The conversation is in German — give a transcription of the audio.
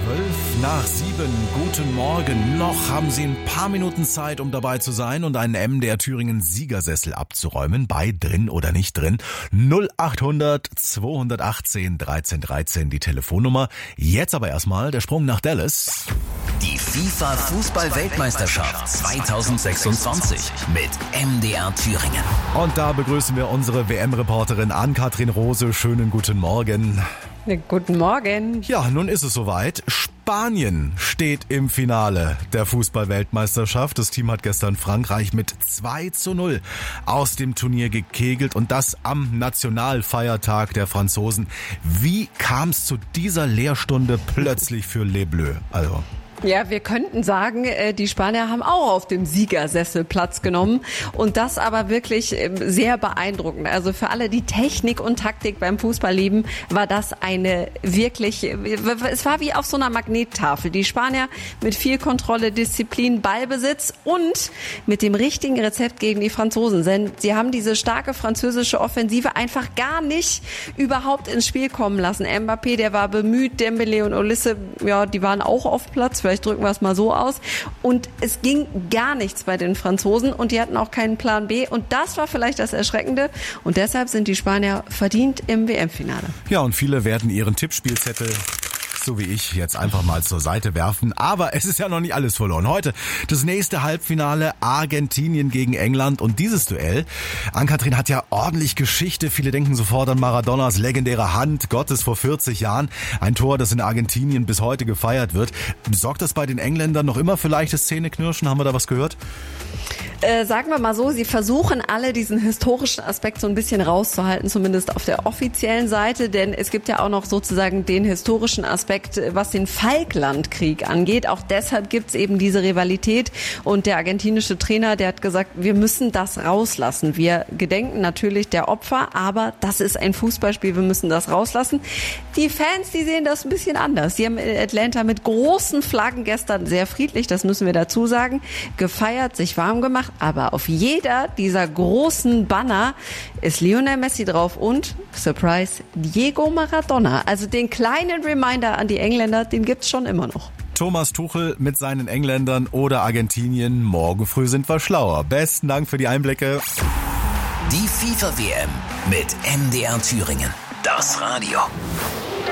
12:12. Guten Morgen. Noch haben Sie ein paar Minuten Zeit, um dabei zu sein und einen MDR Thüringen Siegersessel abzuräumen. Bei drin oder nicht drin. 0800 218 1313 die Telefonnummer. Jetzt aber erstmal der Sprung nach Dallas. Die FIFA Fußball-Weltmeisterschaft 2026 mit MDR Thüringen. Und da begrüßen wir unsere WM-Reporterin Ann-Kathrin Rose. Schönen guten Morgen. Guten Morgen. Ja, nun ist es soweit. Spanien steht im Finale der Fußball-Weltmeisterschaft. Das Team hat gestern Frankreich mit 2:0 aus dem Turnier gekegelt und das am Nationalfeiertag der Franzosen. Wie kam es zu dieser Lehrstunde plötzlich für Les Bleus? Also... Ja, wir könnten sagen, die Spanier haben auch auf dem Siegersessel Platz genommen und das aber wirklich sehr beeindruckend. Also für alle, die Technik und Taktik beim Fußball lieben, war das eine wirklich, es war wie auf so einer Magnettafel. Die Spanier mit viel Kontrolle, Disziplin, Ballbesitz und mit dem richtigen Rezept gegen die Franzosen. Denn sie haben diese starke französische Offensive einfach gar nicht überhaupt ins Spiel kommen lassen. Mbappé, der war bemüht, Dembélé und Olise, ja, die waren auch auf Platz. Vielleicht drücken wir es mal so aus. Und es ging gar nichts bei den Franzosen und die hatten auch keinen Plan B. Und das war vielleicht das Erschreckende. Und deshalb sind die Spanier verdient im WM-Finale. Ja, und viele werden ihren Tippspielzettel, so wie ich, jetzt einfach mal zur Seite werfen. Aber es ist ja noch nicht alles verloren. Heute das nächste Halbfinale Argentinien gegen England. Und dieses Duell, Ann-Kathrin, hat ja ordentlich Geschichte. Viele denken sofort an Maradonas legendäre Hand Gottes vor 40 Jahren. Ein Tor, das in Argentinien bis heute gefeiert wird. Sorgt das bei den Engländern noch immer für leichtes Zähneknirschen? Haben wir da was gehört? Sagen wir mal so, sie versuchen alle diesen historischen Aspekt so ein bisschen rauszuhalten, zumindest auf der offiziellen Seite, denn es gibt ja auch noch sozusagen den historischen Aspekt, was den Falklandkrieg angeht. Auch deshalb gibt's eben diese Rivalität und der argentinische Trainer, der hat gesagt, wir müssen das rauslassen. Wir gedenken natürlich der Opfer, aber das ist ein Fußballspiel, wir müssen das rauslassen. Die Fans, die sehen das ein bisschen anders. Die haben in Atlanta mit großen Flaggen gestern, sehr friedlich, das müssen wir dazu sagen, gefeiert, sich warm gemacht. Aber auf jeder dieser großen Banner ist Lionel Messi drauf und, Surprise, Diego Maradona. Also den kleinen Reminder an die Engländer, den gibt's schon immer noch. Thomas Tuchel mit seinen Engländern oder Argentinien. Morgen früh sind wir schlauer. Besten Dank für die Einblicke. Die FIFA-WM mit MDR Thüringen. Das Radio.